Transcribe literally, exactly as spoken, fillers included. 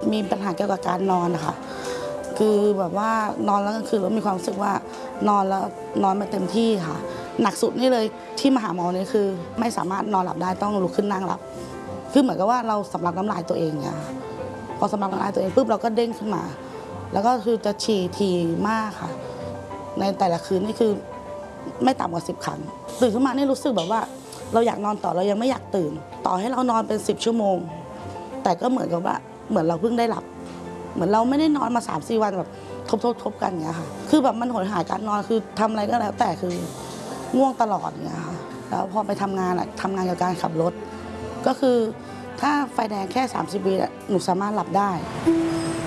มีปัญหาเกี่ยวกับการนอนนะคะคือแบบว่านอนแล้วกลางคืนเรามีความรู้สึกว่านอนแล้วนอนไม่เต็มที่ค่ะหนักสุดนี่เลยที่มาหาหมอนี่คือไม่สามารถนอนหลับได้ต้องลุกขึ้นนั่งหลับคือเหมือนกับว่าเราสำลักน้ำลายตัวเองเนี่ยพอสำลักน้ำลายตัวเองปุ๊บเราก็เด้งขึ้นมาแล้วก็คือจะฉี่ทีมากค่ะในแต่ละคืนนี่คือไม่ต่ำกว่าสิบครั้งตื่นขึ้นมานี่รู้สึกแบบว่าเราอยากนอนต่อเรายังไม่อยากตื่นต่อให้เรานอนเป็นสิบชั่วโมงแต่ก็เหมือนกับว่าเหมือนเราเพิ่งได้หลับเหมือนเราไม่ได้นอนมา สามสี่ วันแบบทบๆๆกันอย่างเงี้ยค่ะคือแบบมันโหยหาการนอนคือทำอะไรก็แล้วแต่คือง่วงตลอดอย่างเงี้ยค่ะแล้วพอไปทำงานอะทำงานกับการขับรถก็คือถ้าไฟแดงแค่สามสิบวิหนูสามารถหลับได้